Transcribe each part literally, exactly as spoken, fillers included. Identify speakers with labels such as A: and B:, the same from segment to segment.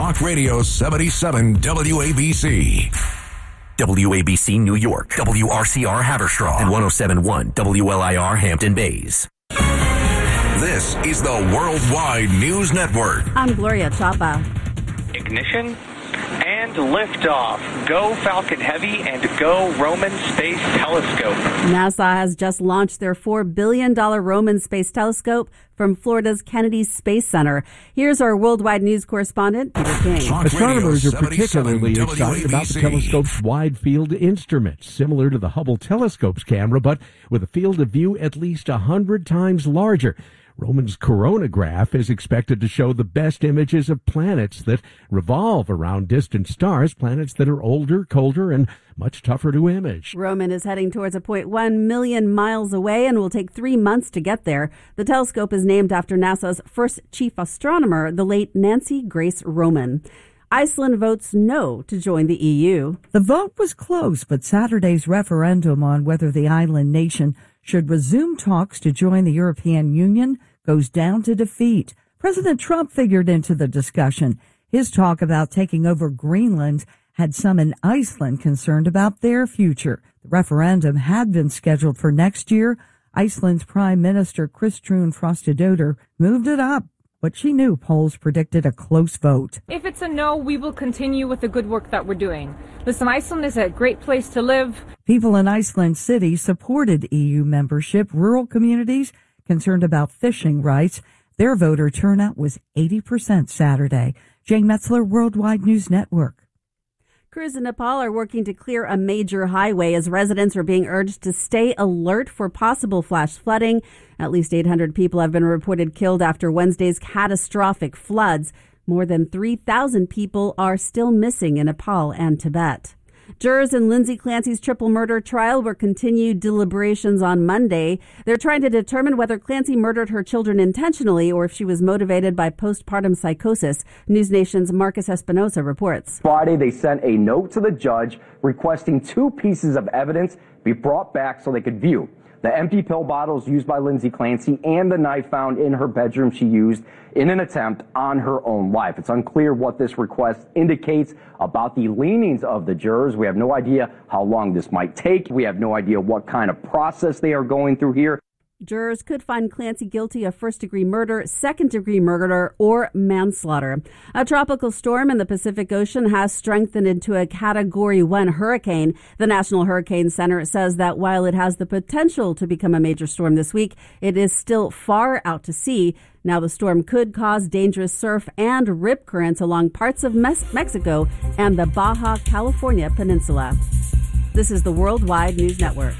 A: Talk Radio seventy-seven W A B C.
B: W A B C New York, W R C R Haverstraw, and one oh seven point one W L I R Hampton Bays.
A: This is the Worldwide News Network.
C: I'm Gloria Chapa.
D: Ignition and liftoff. Go Falcon Heavy and go Roman Space Telescope.
C: NASA has just launched their four billion dollars Roman Space Telescope from Florida's Kennedy Space Center. Here's our worldwide news correspondent, Peter King.
A: Talk
E: Astronomers
A: Radio
E: are particularly
A: seventy-seven
E: excited about the
A: W A B C.
E: telescope's wide-field instrument, similar to the Hubble telescope's camera, but with a field of view at least one hundred times larger. Roman's coronagraph is expected to show the best images of planets that revolve around distant stars, planets that are older, colder, and much tougher to image.
C: Roman is heading towards a zero point one million miles away and will take three months to get there. The telescope is named after NASA's first chief astronomer, the late Nancy Grace Roman. Iceland votes no to join the E U.
F: The vote was close, but Saturday's referendum on whether the island nation should resume talks to join the European Union goes down to defeat. President Trump figured into the discussion. His talk about taking over Greenland had some in Iceland concerned about their future. The referendum had been scheduled for next year. Iceland's Prime Minister Kristrún Frostadóttir moved it up, but she knew polls predicted a close vote.
G: If it's a no, we will continue with the good work that we're doing. Listen, Iceland is a great place to live.
F: People in Iceland City supported E U membership. Rural communities concerned about fishing rights. Their voter turnout was eighty percent Saturday. Jane Metzler, Worldwide News Network.
C: Crews in Nepal are working to clear a major highway as residents are being urged to stay alert for possible flash flooding. At least eight hundred people have been reported killed after Wednesday's catastrophic floods. More than three thousand people are still missing in Nepal and Tibet. Jurors in Lindsay Clancy's triple murder trial were continued deliberations on Monday. They're trying to determine whether Clancy murdered her children intentionally or if she was motivated by postpartum psychosis. News Nation's Marcus Espinosa reports.
H: Friday, they sent a note to the judge requesting two pieces of evidence be brought back so they could view. The empty pill bottles used by Lindsay Clancy and the knife found in her bedroom she used in an attempt on her own life. It's unclear what this request indicates about the leanings of the jurors. We have no idea how long this might take. We have no idea what kind of process they are going through here.
C: Jurors could find Clancy guilty of first-degree murder, second-degree murder, or manslaughter. A tropical storm in the Pacific Ocean has strengthened into a Category one hurricane. The National Hurricane Center says that while it has the potential to become a major storm this week, it is still far out to sea. Now the storm could cause dangerous surf and rip currents along parts of Mes- Mexico and the Baja California Peninsula. This is the Worldwide News Network.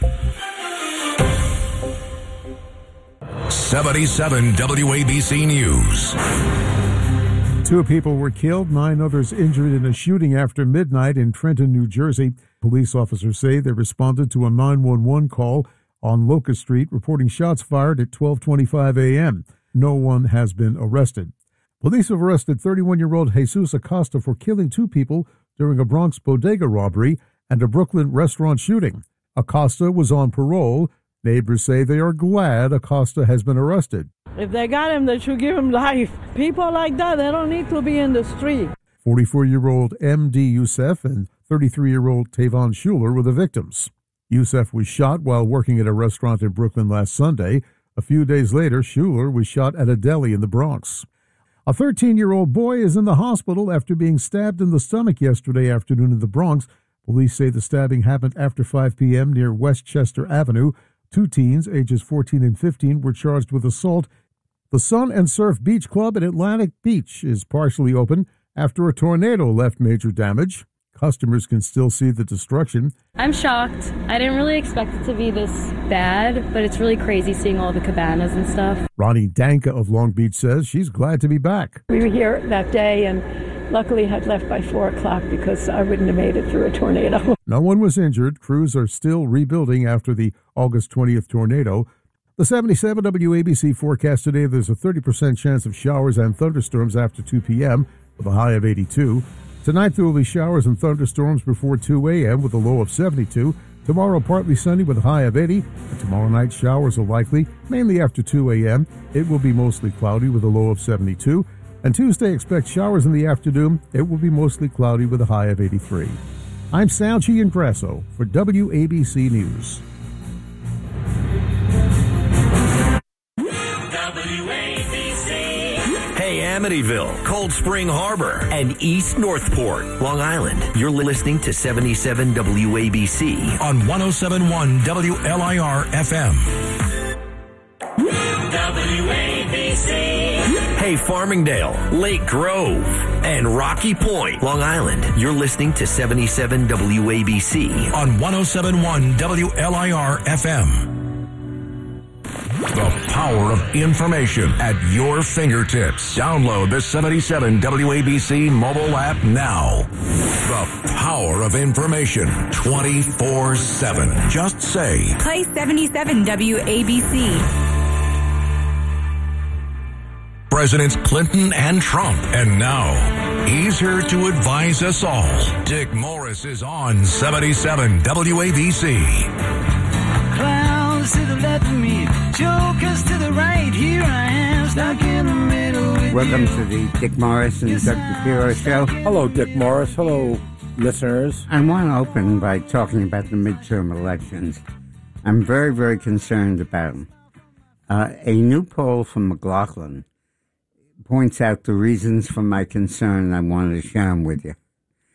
A: seventy-seven W A B C News.
I: Two people were killed, nine others injured in a shooting after midnight in Trenton, New Jersey. Police officers say they responded to a nine one one call on Locust Street reporting shots fired at twelve twenty-five a.m. No one has been arrested. Police have arrested thirty-one-year-old Jesus Acosta for killing two people during a Bronx bodega robbery and a Brooklyn restaurant shooting. Acosta was on parole. Neighbors say they are glad Acosta has been arrested.
J: If they got him, they should give him life. People like that, they don't need to be in the street.
I: forty-four-year-old M D Youssef and thirty-three-year-old Tavon Schuler were the victims. Youssef was shot while working at a restaurant in Brooklyn last Sunday. A few days later, Schuler was shot at a deli in the Bronx. A thirteen-year-old boy is in the hospital after being stabbed in the stomach yesterday afternoon in the Bronx. Police say the stabbing happened after five p.m. near Westchester Avenue. Two teens, ages fourteen and fifteen, were charged with assault. The Sun and Surf Beach Club at Atlantic Beach is partially open after a tornado left major damage. Customers can still see the destruction.
K: I'm shocked. I didn't really expect it to be this bad, but it's really crazy seeing all the cabanas and stuff.
I: Ronnie Danka of Long Beach says she's glad to be back.
L: We were here that day and luckily had left by four o'clock because I wouldn't have made it through a tornado.
I: No one was injured. Crews are still rebuilding after the August twentieth tornado. The seventy-seven W A B C forecast today, there's a thirty percent chance of showers and thunderstorms after two p.m. with a high of eighty-two. Tonight there will be showers and thunderstorms before two a.m. with a low of seventy-two. Tomorrow partly sunny with a high of eighty. And tomorrow night showers are likely, mainly after two a.m. It will be mostly cloudy with a low of seventy-two. And Tuesday, expect showers in the afternoon. It will be mostly cloudy with a high of eighty-three. I'm Sal Giangrasso for W A B C News.
B: Hey, Amityville, Cold Spring Harbor, and East Northport, Long Island. You're listening to seventy-seven W A B C
A: on one oh seven point one W L I R F M.
B: W A B C. Hey, Farmingdale, Lake Grove, and Rocky Point, Long Island. You're listening to seventy-seven W A B C
A: on one oh seven point one W L I R F M. The power of information at your fingertips. Download the seventy-seven W A B C mobile app now. The power of information twenty-four seven. Just say,
M: play seventy-seven W A B C.
A: Presidents Clinton and Trump. And now, he's here to advise us all. Dick Morris is on seventy-seven W A B C.
N: Clowns to the left of me, jokers to the right. Here I am, stuck in the middle with
O: Welcome
N: you.
O: to the Dick Morris and Doctor Piro show.
P: Hello, Dick Morris. Hello, listeners.
O: I want to open by talking about the midterm elections. I'm very, very concerned about them. Uh, a new poll from McLaughlin points out the reasons for my concern, and I wanted to share them with you.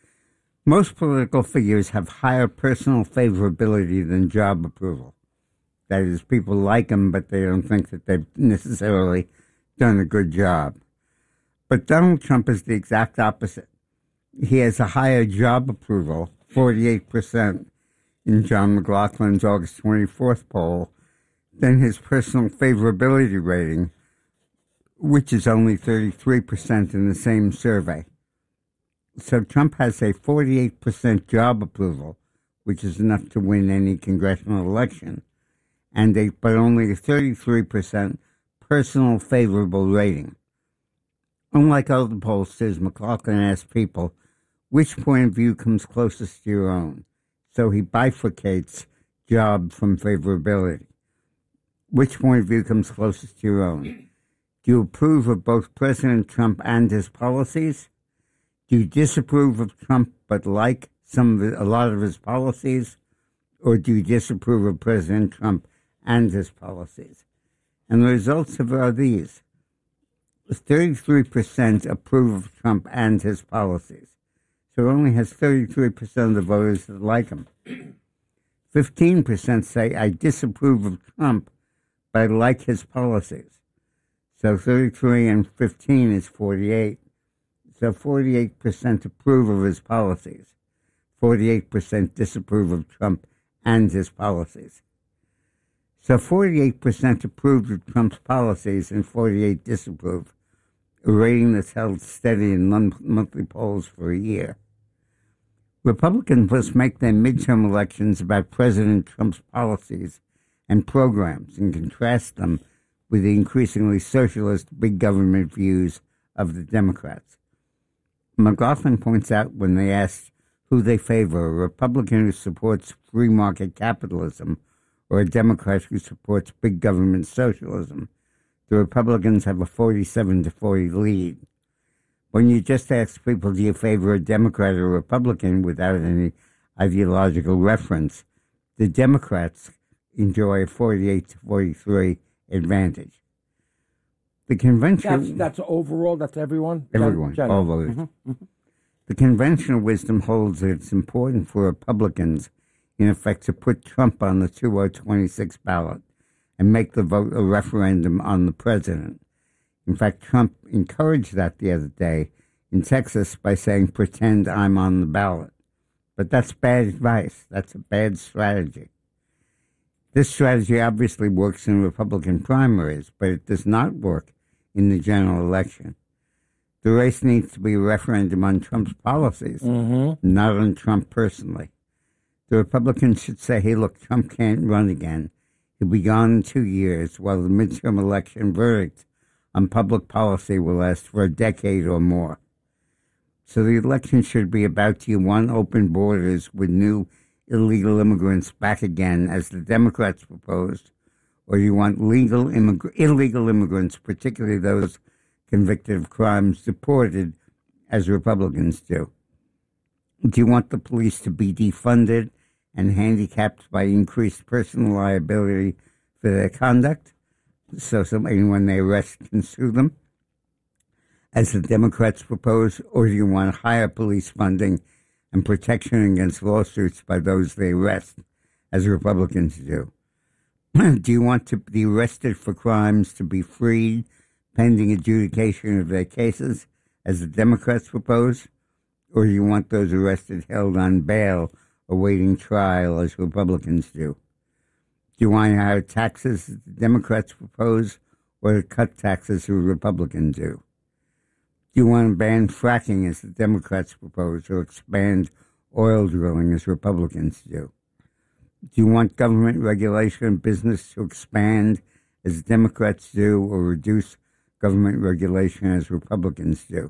O: Most political figures have higher personal favorability than job approval. That is, people like them, but they don't think that they've necessarily done a good job. But Donald Trump is the exact opposite. He has a higher job approval, forty-eight percent, in John McLaughlin's August twenty-fourth poll, than his personal favorability rating, which is only thirty-three percent in the same survey. So Trump has a forty-eight percent job approval, which is enough to win any congressional election, and a, but only a thirty-three percent personal favorable rating. Unlike other pollsters, McLaughlin asked people which point of view comes closest to your own. So he bifurcates job from favorability. Which point of view comes closest to your own? Do you approve of both President Trump and his policies? Do you disapprove of Trump but like some of the, a lot of his policies? Or do you disapprove of President Trump and his policies? And the results of are these. thirty-three percent approve of Trump and his policies. So it only has thirty-three percent of the voters that like him. fifteen percent say, I disapprove of Trump, but I like his policies. So thirty-three and fifteen is forty-eight. So forty-eight percent approve of his policies. forty-eight percent disapprove of Trump and his policies. So forty-eight percent approve of Trump's policies and forty-eight disapprove, a rating that's held steady in monthly polls for a year. Republicans must make their midterm elections about President Trump's policies and programs and contrast them with the increasingly socialist big government views of the Democrats. McLaughlin points out when they asked who they favor, a Republican who supports free market capitalism or a Democrat who supports big government socialism, the Republicans have a forty-seven to forty lead. When you just ask people, do you favor a Democrat or a Republican without any ideological reference, the Democrats enjoy a forty-eight to forty-three advantage. The conventional...
P: That's, that's overall, that's everyone?
O: Everyone,
P: Gen-
O: all voters.
P: Mm-hmm. Mm-hmm.
O: The conventional wisdom holds that it's important for Republicans, in effect, to put Trump on the two thousand twenty-six ballot and make the vote a referendum on the president. In fact, Trump encouraged that the other day in Texas by saying, pretend I'm on the ballot. But that's bad advice. That's a bad strategy. This strategy obviously works in Republican primaries, but it does not work in the general election. The race needs to be a referendum on Trump's policies,
P: mm-hmm.
O: not on Trump personally. The Republicans should say, hey, look, Trump can't run again. He'll be gone in two years, while the midterm election verdict on public policy will last for a decade or more. So the election should be about, do you want open borders with new illegal immigrants back again, as the Democrats proposed, or do you want legal immig- illegal immigrants, particularly those convicted of crimes deported as Republicans do? Do you want the police to be defunded and handicapped by increased personal liability for their conduct, so somebody, when they arrest, can sue them, as the Democrats propose? Or do you want higher police funding and protection against lawsuits by those they arrest, as Republicans do? Do you want to be arrested for crimes to be freed pending adjudication of their cases, as the Democrats propose? Or do you want those arrested held on bail awaiting trial, as Republicans do? Do you want higher taxes, as the Democrats propose, or to cut taxes, as Republicans do? Do you want to ban fracking, as the Democrats propose, or expand oil drilling, as Republicans do? Do you want government regulation of business to expand, as Democrats do, or reduce government regulation, as Republicans do?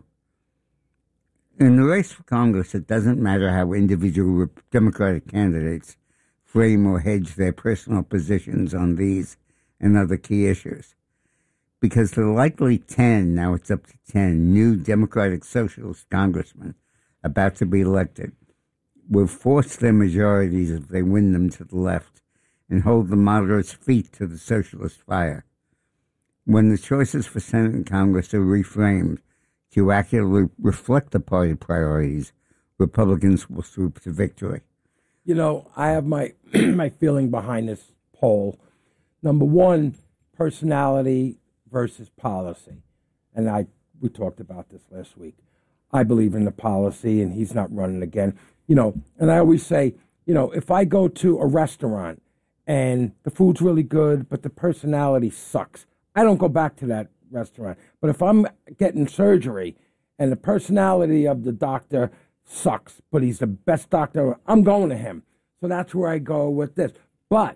O: In the race for Congress, it doesn't matter how individual Democratic candidates frame or hedge their personal positions on these and other key issues, because the likely ten, now it's up to ten, new Democratic Socialist congressmen about to be elected will force their majorities, if they win them, to the left and hold the moderates' feet to the socialist fire. When the choices for Senate and Congress are reframed to accurately reflect the party priorities, Republicans will swoop to victory.
P: You know, I have my my feeling behind this poll. Number one, personality versus policy. And I we talked about this last week. I believe in the policy, and he's not running again. You know, and I always say, you know, if I go to a restaurant and the food's really good, but the personality sucks, I don't go back to that restaurant. But if I'm getting surgery and the personality of the doctor sucks, but he's the best doctor, I'm going to him. So that's where I go with this. But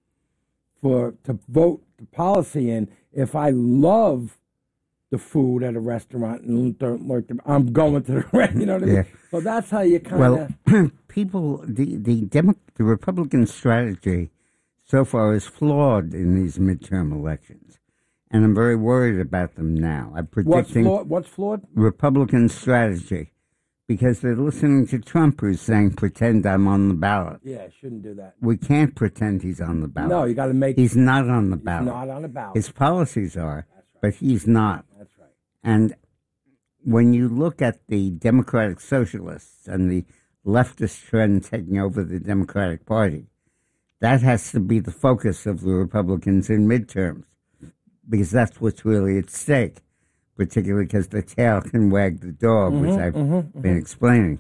P: for to vote the policy in, if I love the food at a restaurant and don't like them, I'm going to the restaurant. You know what I mean?
O: Yeah.
P: So that's how you kind of...
O: Well, people, the the, Demo- the Republican strategy so far is flawed in these midterm elections, and I'm very worried about them now. I'm predicting...
P: What's flawed? What's flawed?
O: Republican strategy, because they're listening to Trump, who's saying, pretend I'm on the ballot.
P: Yeah, shouldn't do that.
O: We can't pretend he's on the ballot.
P: No, you got to make...
O: He's not on the ballot.
P: He's not on the ballot.
O: His policies are, right. But he's not.
P: That's right.
O: And when you look at the Democratic Socialists and the leftist trend taking over the Democratic Party, that has to be the focus of the Republicans in midterms, because that's what's really at stake, particularly because the tail can wag the dog,
P: Mm-hmm,
O: which I've
P: mm-hmm,
O: been
P: mm-hmm. explaining.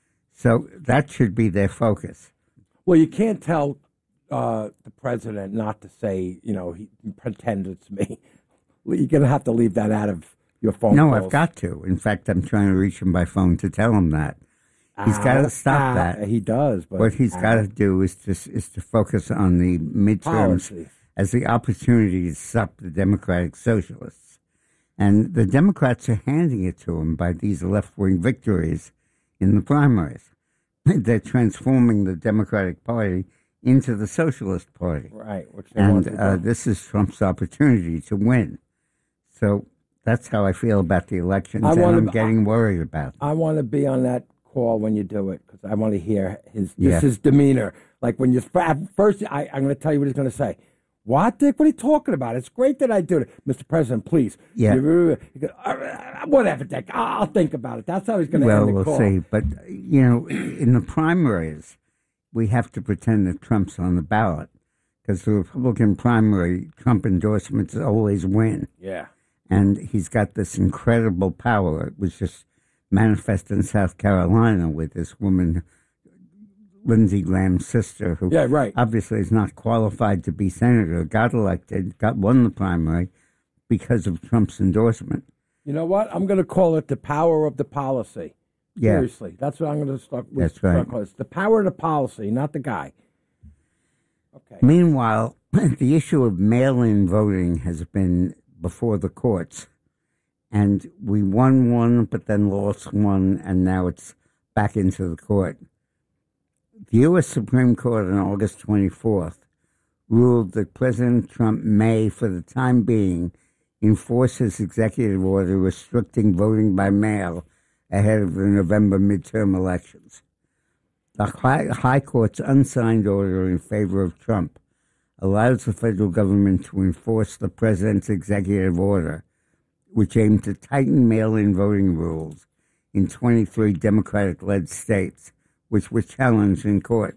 O: So that should be their focus.
P: Well, you can't tell uh, the president not to say, you know, he pretend it's me. You're going to have to leave that out of your phone
O: No,
P: calls.
O: I've got to. In fact, I'm trying to reach him by phone to tell him that. He's
P: Ah,
O: got to stop
P: ah,
O: that.
P: He does. But
O: What he's
P: ah.
O: got to do is to, is to focus on the midterms
P: Policy.
O: as the opportunity to stop the Democratic Socialists. And the Democrats are handing it to him by these left-wing victories in the primaries. They're transforming the Democratic Party into the Socialist Party.
P: Right. Which they want
O: And
P: to
O: uh,
P: do.
O: this is Trump's opportunity to win. So that's how I feel about the elections,
P: I
O: and
P: wanna-
O: I'm getting worried about them.
P: I want to be on that call when you do it, because I want to hear his
O: Yeah.
P: this his demeanor. Like when you first, I, I'm going to tell you what he's going to say. What, Dick? What are you talking about? It's great that I do it, Mister President. Please,
O: Yeah.
P: He goes, "Uh, whatever, Dick. I'll think about it. That's how he's going to
O: Well,
P: end the
O: we'll
P: call.
O: see. But, you know, in the primaries, we have to pretend that Trump's on the ballot, because the Republican primary, Trump endorsements always win.
P: Yeah.
O: And he's got this incredible power. It was just manifest in South Carolina with this woman, Lindsey Graham's sister, who
P: Yeah, right.
O: obviously is not qualified to be senator, got elected, got won the primary because of Trump's endorsement.
P: You know what? I'm going to call it the power of the policy.
O: Yeah.
P: Seriously, that's what I'm going to start with.
O: That's right.
P: start calling it. It's the power of the policy, not the guy. Okay.
O: Meanwhile, the issue of mail-in voting has been before the courts, and we won one, but then lost one, and now it's back into the court. The U S Supreme Court on August twenty-fourth ruled that President Trump may, for the time being, enforce his executive order restricting voting by mail ahead of the November midterm elections. The High, High Court's unsigned order in favor of Trump allows the federal government to enforce the president's executive order, which aimed to tighten mail-in voting rules in twenty-three Democratic-led states, which were challenged in court.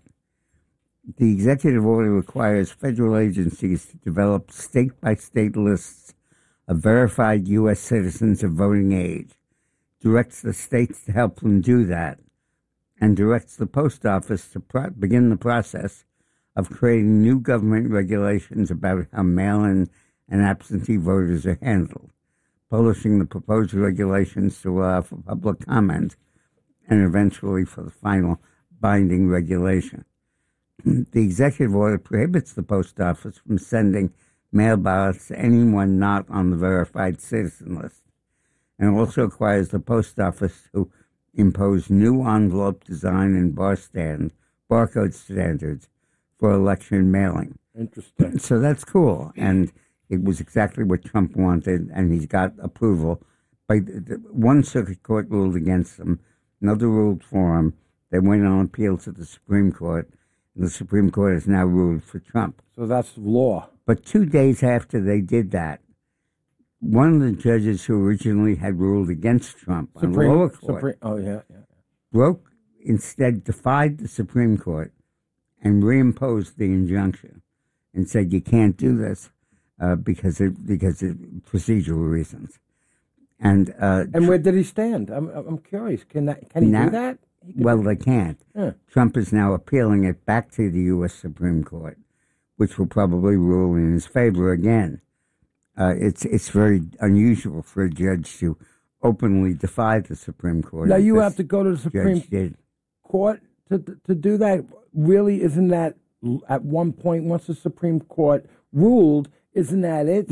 O: The executive order requires federal agencies to develop state-by-state lists of verified U S citizens of voting age, directs the states to help them do that, and directs the post office to pro- begin the process of creating new government regulations about how mail-in and absentee voters are handled, publishing the proposed regulations to allow for public comment, and eventually for the final binding regulation. The executive order prohibits the post office from sending mail ballots to anyone not on the verified citizen list, and also requires the post office to impose new envelope design and bar stand, barcode standards for election mailing.
P: Interesting.
O: So that's cool, and it was exactly what Trump wanted, and he's got approval. But one circuit court ruled against him, another ruled for him. They went on appeal to the Supreme Court, and the Supreme Court has now ruled for Trump.
P: So that's law.
O: But two days after they did that, one of the judges who originally had ruled against Trump on
P: Supreme,
O: the lower court
P: Supreme, oh, yeah, yeah.
O: broke, instead defied the Supreme Court and reimposed the injunction and said you can't do this uh, because of, because of procedural reasons. And uh,
P: and where did he stand? I'm I'm curious. Can that, can he
O: now,
P: do that? He
O: well, they can't.
P: Yeah.
O: Trump is now appealing it back to the U S Supreme Court, which will probably rule in his favor again. Uh, it's it's very unusual for a judge to openly defy the Supreme Court.
P: Now you have to go to the Supreme
O: did.
P: Court to to do that. Really, isn't that at one point once the Supreme Court ruled? Isn't that it?